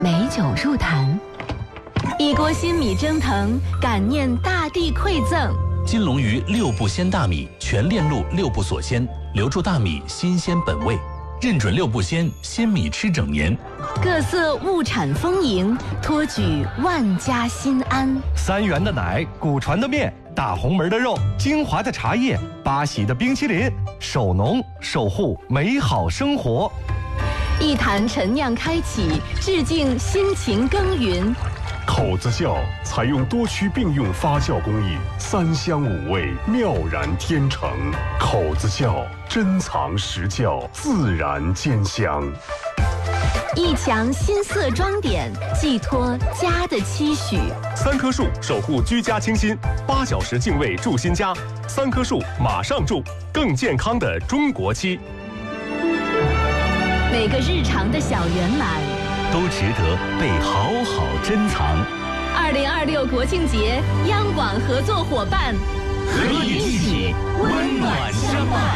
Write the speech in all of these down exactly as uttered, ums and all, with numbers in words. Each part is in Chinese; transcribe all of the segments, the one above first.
美酒入坛，一锅新米蒸腾，感念大地馈赠。 金龙鱼六步鲜大米，全链路六步锁鲜，留住大米新鲜本味，认准六步鲜，鲜米吃整年。 各色物产丰盈，托举万家心安。 三元的奶，古传的面，大红门的肉，精华的茶叶，八喜的冰淇淋，守农守护美好生活。 一坛陈酿开启，致敬辛勤耕耘。 口子窖采用多区并用发酵工艺，三香五味，妙然天成。口子窖珍藏实窖，自然兼香。 一墙新色装点，寄托家的期许。 三棵树守护居家清新，八小时净味住新家。三棵树马上住，更健康的中国期。 每个日常的小圆满， 都值得被好好珍藏。 二零二六国庆节，央广合作伙伴， 和你一起温暖相伴。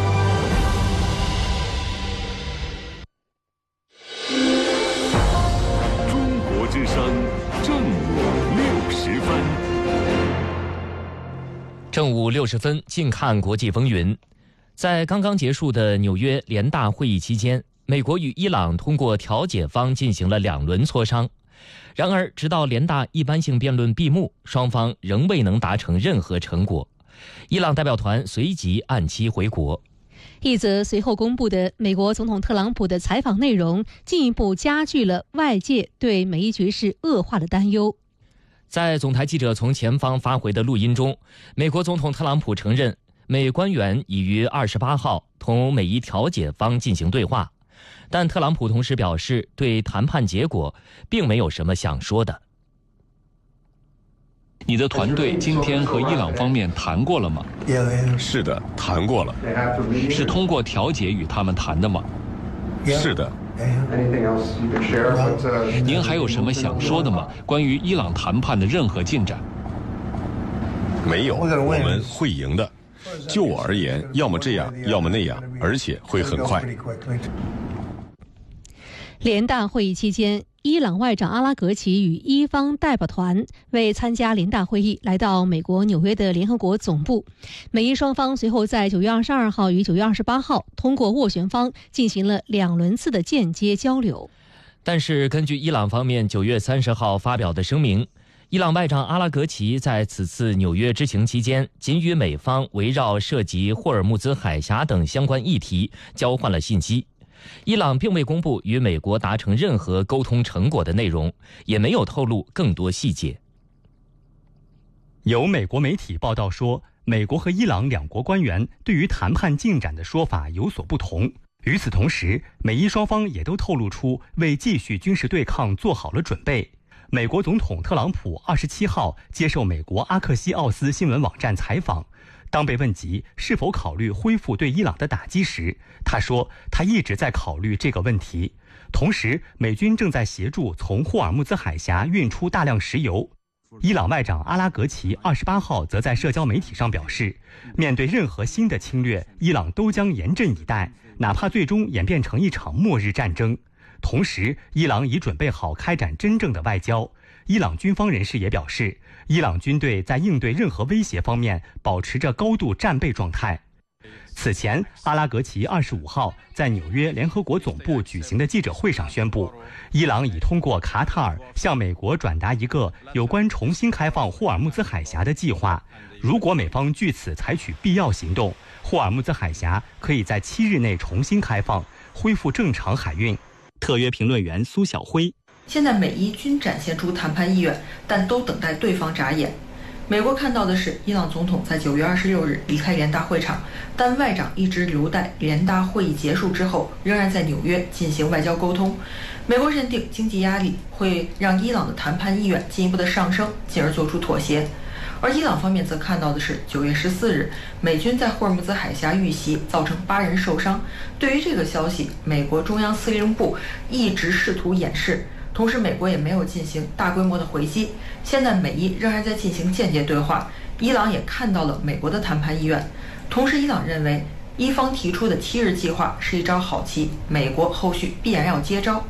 中国之声正午六十分。 正午六十分，近看国际风云。在刚刚结束的纽约联大会议期间，美国与伊朗通过调解方进行了两轮磋商。然而，直到联大一般性辩论闭幕，双方仍未能达成任何成果。伊朗代表团随即按期回国。 一则随后公布的美国总统特朗普的采访内容，进一步加剧了外界对美伊局势恶化的担忧。 在总台记者从前方发回的录音中，美国总统特朗普承认，美官员已于二十八号同美伊调解方进行对话。但特朗普同时表示，对谈判结果并没有什么想说的。 你的团队今天和伊朗方面谈过了吗？ 是的，谈过了。 是通过调解与他们谈的吗？ 是的。 您还有什么想说的吗？关于伊朗谈判的任何进展？ 没有，我们会赢的。就我而言，要么这样，要么那样，而且会很快。 联大会议期间，伊朗外长阿拉格齐与伊方代表团为参加联大会议来到美国纽约的联合国总部。美伊双方随后在九月二十二号与九月二十八号通过斡旋方进行了两轮次的间接交流。 但是根据伊朗方面九月三十号发表的声明，伊朗外长阿拉格齐在此次纽约之行期间，仅与美方围绕涉及霍尔木兹海峡等相关议题交换了信息。伊朗并未公布与美国达成任何沟通成果的内容，也没有透露更多细节。 有美国媒体报道说，美国和伊朗两国官员对于谈判进展的说法有所不同。与此同时，美伊双方也都透露出为继续军事对抗做好了准备。美国总统特朗普二十七号接受美国阿克西奥斯新闻网站采访，当被问及是否考虑恢复对伊朗的打击时，他说他一直在考虑这个问题。同时，美军正在协助从霍尔木兹海峡运出大量石油。伊朗外长阿拉格齐二十八号则在社交媒体上表示，面对任何新的侵略，伊朗都将严阵以待，哪怕最终演变成一场末日战争。同时，伊朗已准备好开展真正的外交。伊朗军方人士也表示，伊朗军队在应对任何威胁方面保持着高度战备状态。此前，阿拉格齐二十五号在纽约联合国总部举行的记者会上宣布，伊朗已通过卡塔尔向美国转达一个有关重新开放霍尔木兹海峡的计划。如果美方据此采取必要行动，霍尔木兹海峡可以在七日内重新开放，恢复正常海运。特约评论员苏晓辉： 现在美伊均展现出谈判意愿，但都等待对方眨眼。美国看到的是，伊朗总统在九月二十六日离开联大会场，但外长一直留待联大会议结束之后，仍然在纽约进行外交沟通。美国认定经济压力会让伊朗的谈判意愿进一步的上升，进而做出妥协。而伊朗方面则看到的是，九月十四日美军在霍尔木兹海峡遇袭，造成八人受伤。对于这个消息，美国中央司令部一直试图掩饰。同时，美国也没有进行大规模的回击。现在美伊仍然在进行间接对话，伊朗也看到了美国的谈判意愿。同时，伊朗认为伊方提出的七日计划是一招好棋，美国后续必然要接招。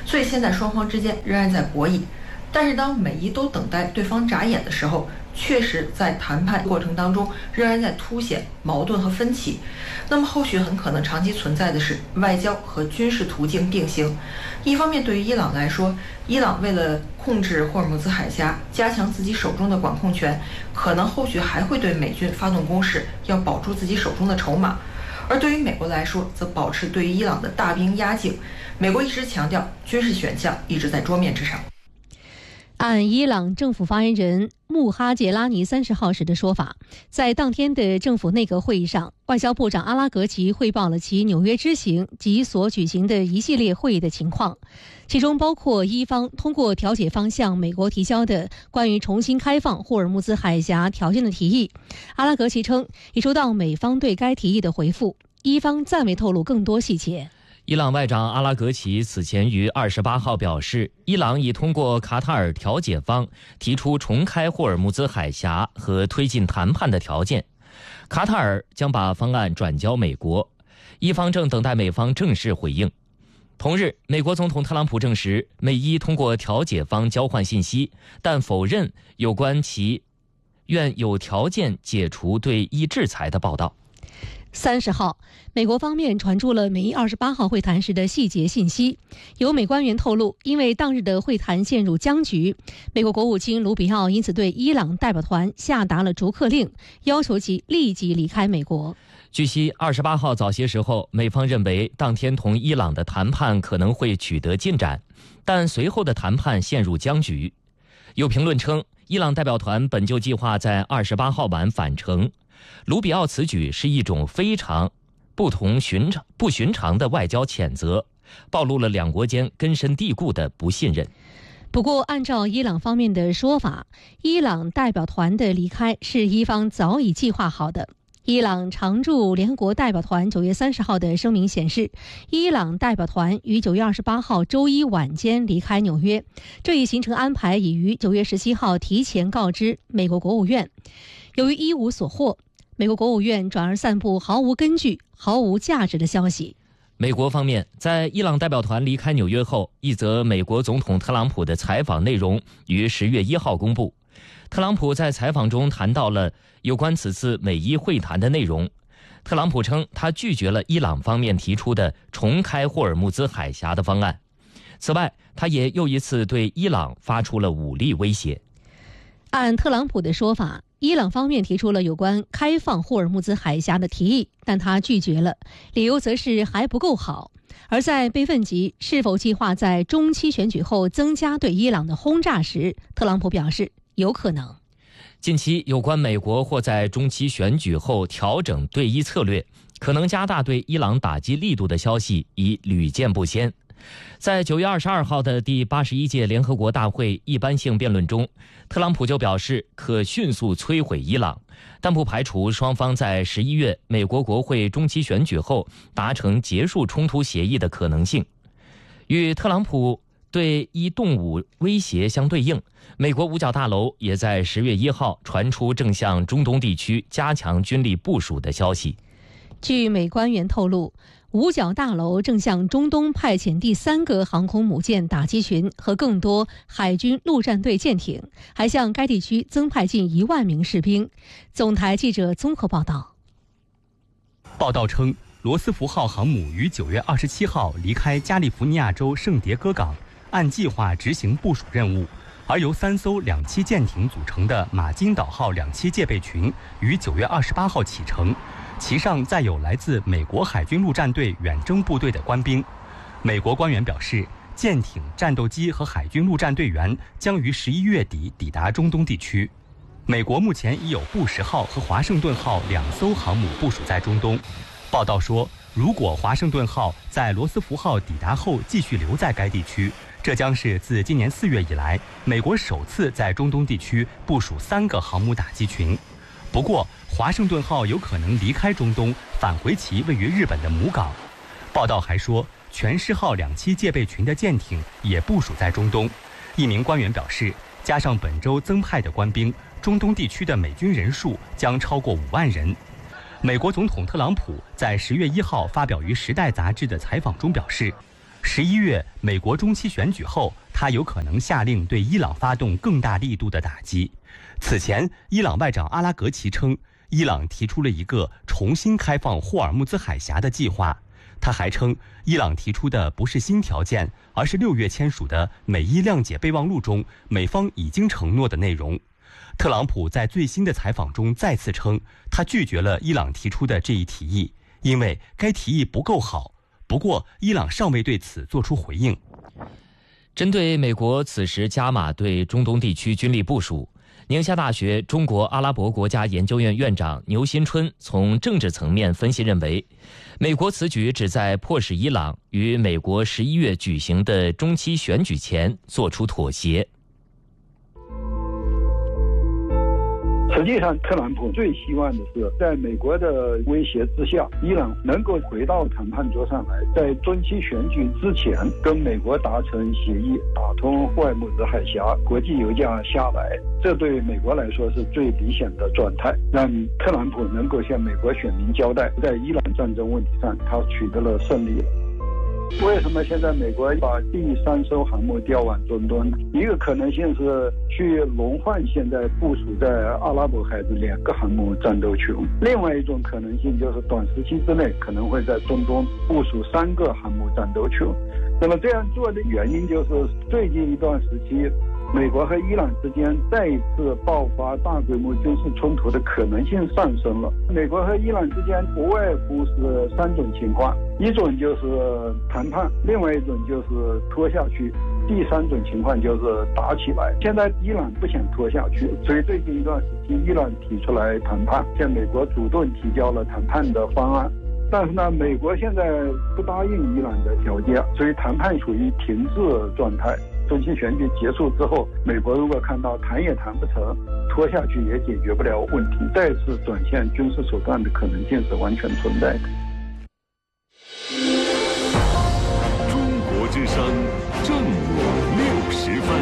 所以现在双方之间仍然在博弈。但是当美伊都等待对方眨眼的时候，确实在谈判过程当中仍然在凸显矛盾和分歧。那么后续很可能长期存在的是外交和军事途径并行。一方面，对于伊朗来说，伊朗为了控制霍尔木兹海峡，加强自己手中的管控权，可能后续还会对美军发动攻势，要保住自己手中的筹码。而对于美国来说，则保持对于伊朗的大兵压境。美国一直强调军事选项一直在桌面之上。 按伊朗政府发言人穆哈杰拉尼三十号时的说法，在当天的政府内阁会议上，外交部长阿拉格齐汇报了其纽约之行及所举行的一系列会议的情况，其中包括伊方通过调解方向美国提交的关于重新开放霍尔木兹海峡条件的提议。阿拉格齐称已收到美方对该提议的回复，伊方暂未透露更多细节。 伊朗外长阿拉格齐此前于二十八号表示，伊朗已通过卡塔尔调解方提出重开霍尔木兹海峡和推进谈判的条件，卡塔尔将把方案转交美国，伊方正等待美方正式回应。同日，美国总统特朗普证实美伊通过调解方交换信息，但否认有关其愿有条件解除对伊制裁的报道。 三十号，美国方面传出了美伊二十八号会谈时的细节信息。有美官员透露，因为当日的会谈陷入僵局，美国国务卿卢比奥因此对伊朗代表团下达了逐客令，要求其立即离开美国。 据悉，二十八号早些时候，美方认为当天同伊朗的谈判可能会取得进展，但随后的谈判陷入僵局。有评论称，伊朗代表团本就计划在二十八号晚返程。卢比奥此举是一种非常不同寻常不寻常的外交谴责，暴露了两国间根深蒂固的不信任。 不过，按照伊朗方面的说法，伊朗代表团的离开是伊方早已计划好的。伊朗常驻联合国代表团九月三十号的声明显示，伊朗代表团于九月二十八号周一晚间离开纽约，这一行程安排已于九月十七号提前告知美国国务院。由于一无所获，美国国务院转而散布毫无根据、毫无价值的消息。 美国方面在伊朗代表团离开纽约后，一则美国总统特朗普的采访内容于十月一号公布。特朗普在采访中谈到了有关此次美伊会谈的内容。特朗普称，他拒绝了伊朗方面提出的重开霍尔木兹海峡的方案。此外，他也又一次对伊朗发出了武力威胁。 按特朗普的说法，伊朗方面提出了有关开放霍尔木兹海峡的提议，但他拒绝了，理由则是还不够好。而在被问及是否计划在中期选举后增加对伊朗的轰炸时，特朗普表示有可能。 近期有关美国或在中期选举后调整对伊策略，可能加大对伊朗打击力度的消息已屡见不鲜。在九月二十二号的第八十一届联合国大会一般性辩论中，特朗普就表示可迅速摧毁伊朗，但不排除双方在十一月美国国会中期选举后达成结束冲突协议的可能性。与特朗普对伊动武威胁相对应，美国五角大楼也在十月一号传出正向中东地区加强军力部署的消息。 据美官员透露，五角大楼正向中东派遣第三个航空母舰打击群和更多海军陆战队舰艇，还向该地区增派近一万名士兵。总台记者综合报道。 报道称，罗斯福号航母于九月二十七号离开加利福尼亚州圣迭戈港，按计划执行部署任务，而由三艘两栖舰艇组成的马金岛号两栖戒备群于九月二十八号启程。其上载有来自美国海军陆战队远征部队的官兵。美国官员表示，舰艇、战斗机和海军陆战队员将于十一月底抵达中东地区。美国目前已有布什号和华盛顿号两艘航母部署在中东。报道说，如果华盛顿号在罗斯福号抵达后继续留在该地区，这将是自今年四月以来美国首次在中东地区部署三个航母打击群。不过，华盛顿号有可能离开中东，返回其位于日本的母港。报道还说，全狮号两栖戒备群的舰艇也部署在中东。一名官员表示，加上本周增派的官兵，中东地区的美军人数将超过五万人。美国总统特朗普在十月一号发表于《时代》杂志的采访中表示， 十一月美国中期选举后，他有可能下令对伊朗发动更大力度的打击。此前，伊朗外长阿拉格齐称，伊朗提出了一个重新开放霍尔木兹海峡的计划。他还称，伊朗提出的不是新条件，而是六月签署的美伊谅解备忘录中美方已经承诺的内容。特朗普在最新的采访中再次称，他拒绝了伊朗提出的这一提议，因为该提议不够好。不过，伊朗尚未对此作出回应。 针对美国此时加码对中东地区军力部署，宁夏大学中国阿拉伯国家研究院院长牛新春从政治层面分析认为，美国此举旨在迫使伊朗于美国十一月举行的中期选举前做出妥协。 实际上，特朗普最希望的是，在美国的威胁之下，伊朗能够回到谈判桌上来，在中期选举之前跟美国达成协议，打通霍尔木兹海峡，国际油价下来，这对美国来说是最理想的状态，让特朗普能够向美国选民交代，在伊朗战争问题上他取得了胜利了。为什么现在美国把第三艘航母调往中东？一个可能性是去轮换现在部署在阿拉伯海的两个航母战斗群，另外一种可能性就是短时期之内可能会在中东部署三个航母战斗群。那么这样做的原因就是最近一段时期，美国和伊朗之间再一次爆发大规模军事冲突的可能性上升了。美国和伊朗之间不外乎是三种情况，一种就是谈判，另外一种就是拖下去，第三种情况就是打起来。现在伊朗不想拖下去，所以最近一段时期伊朗提出来谈判，向美国主动提交了谈判的方案。但是呢，美国现在不答应伊朗的条件，所以谈判处于停滞状态。中期选举结束之后，美国如果看到谈也谈不成，拖下去也解决不了问题，再次转向军事手段的可能性是完全存在的。 中国之声正午六十分。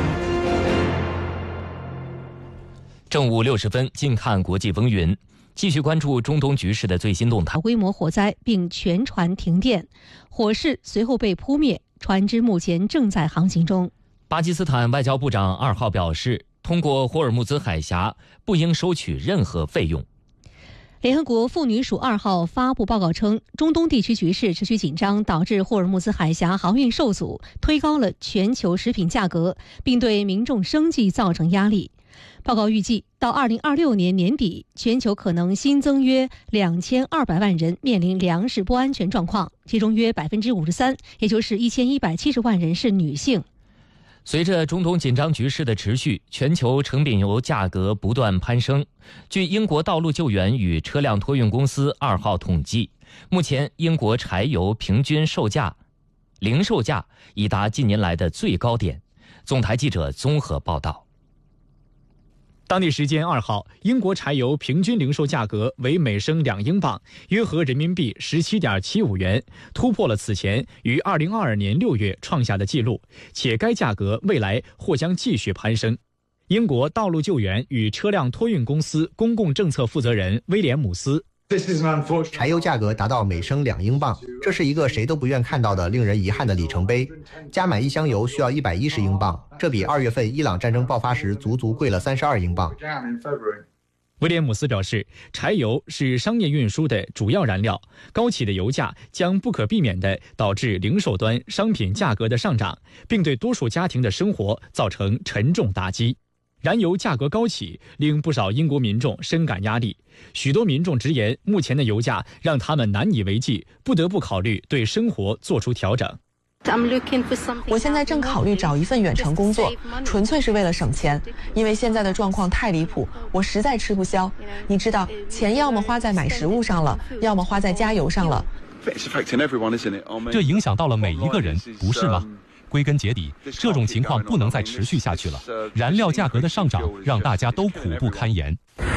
正午六十分，近看国际风云。继续关注中东局势的最新动态。 规模火灾并全船停电，火势随后被扑灭，船只目前正在航行中。 巴基斯坦外交部长二号表示，通过霍尔木兹海峡不应收取任何费用。 联合国妇女署二号发布报告称，中东地区局势持续紧张，导致霍尔木兹海峡航运受阻，推高了全球食品价格，并对民众生计造成压力。报告预计，到二零二六年年底，全球可能新增约两千二百万人面临粮食不安全状况，其中约百分之五十三，也就是一千一百七十万人是女性。 随着中东紧张局势的持续，全球成品油价格不断攀升。据英国道路救援与车辆托运公司二号统计，目前英国柴油平均售价、零售价已达近年来的最高点。总台记者综合报道。 当地时间二号，英国柴油平均零售价格为每升两英镑，约合人民币十七点七五元，突破了此前于二零二二年六月创下的纪录，且该价格未来或将继续攀升。英国道路救援与车辆托运公司公共政策负责人威廉姆斯。 柴油价格达到每升两英镑，这是一个谁都不愿看到的令人遗憾的里程碑。加满一箱油需要一百一十英镑，这比二月份伊朗战争爆发时足足贵了三十二英镑。 威廉姆斯表示，柴油是商业运输的主要燃料，高企的油价将不可避免地导致零售端商品价格的上涨，并对多数家庭的生活造成沉重打击。燃油价格高企，令不少英国民众深感压力。许多民众直言，目前的油价让他们难以为继，不得不考虑对生活做出调整。 我现在正考虑找一份远程工作，纯粹是为了省钱，因为现在的状况太离谱，我实在吃不消。你知道，钱要么花在买食物上了，要么花在加油上了。 这影响到了每一个人，不是吗？归根结底，这种情况不能再持续下去了。燃料价格的上涨让大家都苦不堪言。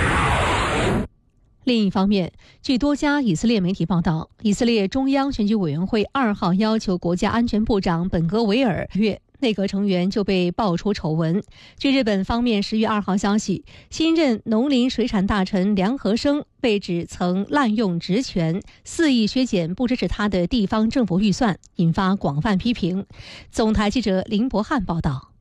另一方面，据多家以色列媒体报道，以色列中央选举委员会二号要求国家安全部长本格维尔月内阁成员就被爆出丑闻。据日本方面十月二号消息，新任农林水产大臣梁和生被指曾滥用职权，肆意削减不支持他的地方政府预算，引发广泛批评。总台记者林博汉报道。